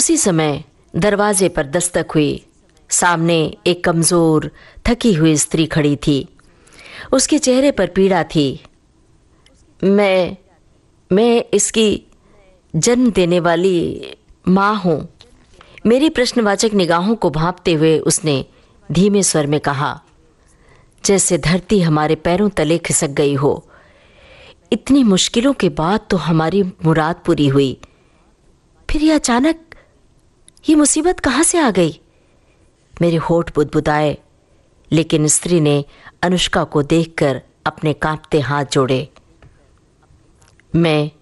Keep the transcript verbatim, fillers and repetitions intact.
उसी समय दरवाजे पर दस्तक हुई। सामने एक कमजोर, थकी हुई स्त्री खड़ी थी। उसके चेहरे पर पीड़ा थी। मैं मैं इसकी जन्म देने वाली माँ हूँ। मेरी प्रश्नवाचक निगाहों को भांपते हुए उसने धीमे स्वर में कहा, जैसे धरती हमारे पैरों तले खिसक गई हो। इतनी मुश्किलों के बाद तो हमारी मुराद पूरी हुई, फिर ये अचानक ये मुसीबत कहाँ से आ गई? मेरे होठ बुदबुदाए, लेकिन स्त्री ने अनुष्का को देखकर अपने कांपते हाथ जोड़े। मैं